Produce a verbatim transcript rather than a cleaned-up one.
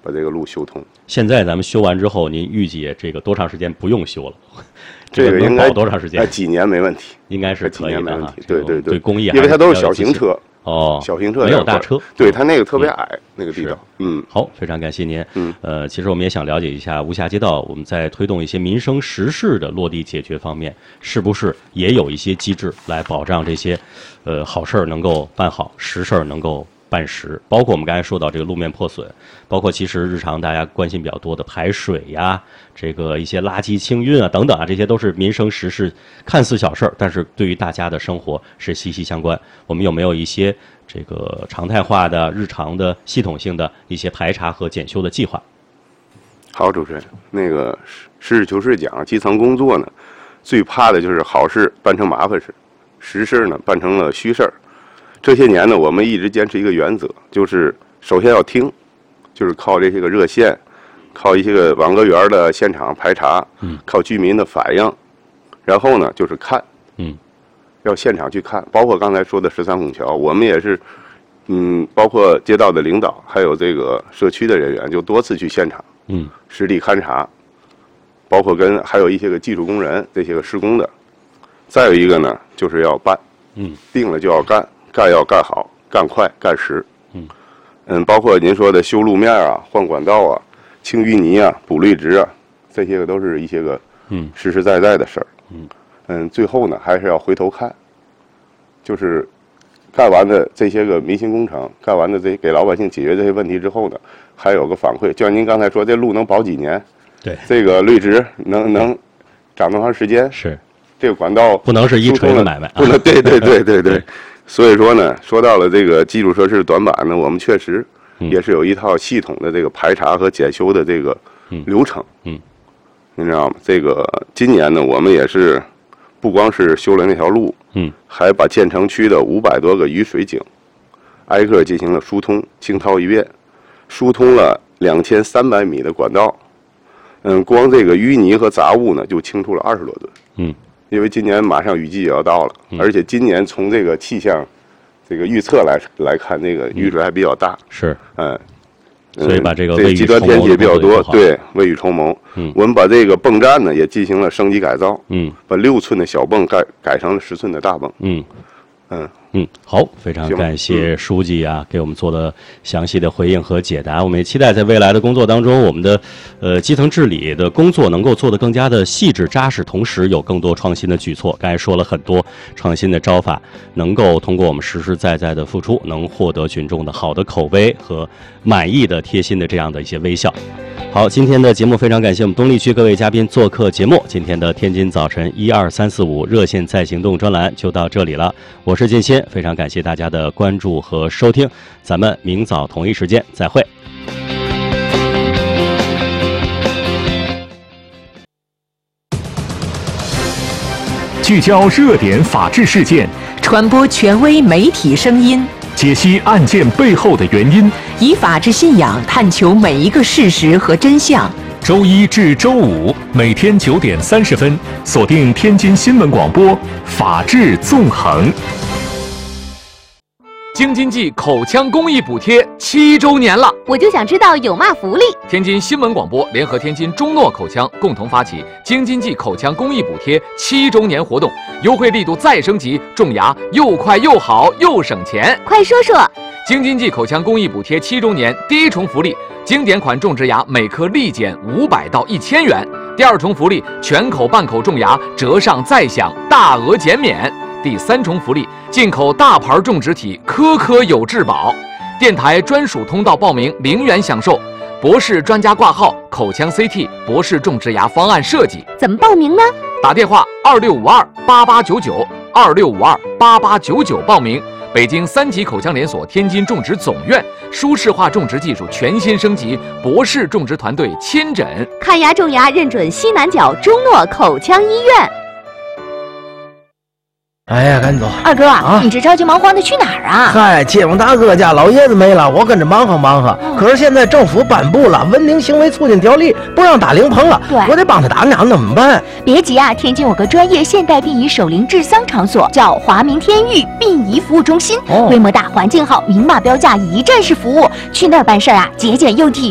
把这个路修通。 现在咱们修完之后，您预计这个多长时间不用修了？ 这个应该保多长时间？ 几年没问题， 应该是可以的哈。 对对对， 对工艺， 因为它都是小型车。 哦， 小型车没有大车， 对它那个特别矮，嗯、那个地道。嗯， 好，非常感谢您。 嗯， 呃，其实我们也想了解一下无暇街道，我们在推动一些民生实事的落地解决方面，是不是也有一些机制来保障这些，呃，好事儿能够办好，实事儿能够办实？包括我们刚才说到这个路面破损，包括其实日常大家关心比较多的排水呀，这个一些垃圾清运啊等等啊，这些都是民生实事，看似小事儿，但是对于大家的生活是息息相关。我们有没有一些这个常态化的、日常的、系统性的一些排查和检修的计划？ 好，主持人，那个实事求是讲，基层工作呢，最怕的就是好事办成麻烦事，实事呢办成了虚事儿。这些年呢，我们一直坚持一个原则，就是首先要听，就是靠这些个热线，靠一些个网格员的现场排查， 嗯， 靠居民的反应，然后呢就是看， 嗯， 要现场去看，包括刚才说的十三孔桥，我们也是，嗯，包括街道的领导，还有这个社区的人员，就多次去现场， 嗯， 实地勘察，包括跟还有一些个技术工人这些个施工的，再有一个呢就是要办， 嗯， 定了就要干。干要干好，干快，干实。 嗯嗯，包括您说的修路面啊、换管道啊、清淤泥啊、补滤值啊，这些个都是一些个嗯实实在在的事儿。 嗯嗯，最后呢还是要回头看，就是干完的这些个民心工程，干完的这给老百姓解决这些问题之后呢，还有个反馈，就像您刚才说，这路能保几年？ 对， 这个滤值能能长多长时间？ 是， 这个管道不能是一锤子买卖， 不能，对对对对对。所以说呢，说到了这个基础设施短板呢，我们确实也是有一套系统的这个排查和检修的这个流程。 嗯，嗯你知道吗？这个今年呢，我们也是不光是修了那条路， 嗯， 还把建成区的五百多个雨水井挨个进行了疏通、清掏一遍，疏通了两千三百米的管道。嗯，光这个淤泥和杂物呢，就清出了二十多吨。 嗯。 因为今年马上雨季也要到了， 嗯、 而且今年从这个气象这个预测来来看，那个雨水还比较大。 是， 嗯， 所以把这个这极端天气也比较多，对，未雨绸缪。 嗯， 我们把这个泵站呢也进行了升级改造。 嗯， 把六寸的小泵改改成了十寸的大泵。 嗯， 嗯嗯，好，非常感谢书记啊，给我们做了详细的回应和解答。我们也期待在未来的工作当中，我们的呃基层治理的工作能够做得更加的细致扎实，同时有更多创新的举措。刚才说了很多创新的招法，能够通过我们实实在在的付出，能获得群众的好的口碑和满意的贴心的这样的一些微笑。好，今天的节目非常感谢我们东丽区各位嘉宾做客节目。今天的天津早晨一二三四五热线在行动专栏就到这里了，我是金鑫，非常感谢大家的关注和收听，咱们明早同一时间再会。 聚焦热点法治事件， 传播权威媒体声音， 解析案件背后的原因， 以法治信仰探求每一个事实和真相。 周一至周五每天九点三十分，锁定天津新闻广播《法治纵横》。 京津冀口腔公益补贴七周年了， 我就想知道有嘛福利。 天津新闻广播联合天津中诺口腔共同发起京津冀口腔公益补贴七周年活动，优惠力度再升级，种牙又快又好又省钱。 快说说， 京津冀口腔公益补贴七周年第一重福利，经典款种植牙每颗立减五百到一千元；第二重福利，全口半口种牙折上再享，大额减免。第三重福利，进口大牌种植体，颗颗有质保。电台专属通道报名，零元享受。博士专家挂号，口腔 C T 博士种植牙方案设计。 怎么报名呢？ 打电话二六五二八八九九，二六五二八八九九报名。北京三级口腔连锁天津种植总院，舒适化种植技术全新升级，博士种植团队亲诊看牙种牙，认准西南角中诺口腔医院。 哎呀，赶紧走！ 二哥啊，你这着急忙慌的去哪儿啊？ 嗨，街坊大哥家老爷子没了，我跟着忙活忙活。哦、可是现在政府颁布了《文明行为促进条例》，不让打灵棚了， 对， 我得帮他打鸟，怎么办？ 别急啊，天津有个专业现代殡仪守灵治丧场所，叫华明天域殡仪服务中心，哦、规模大，环境好，明码标价，一站式服务。去那儿办事啊，节俭又体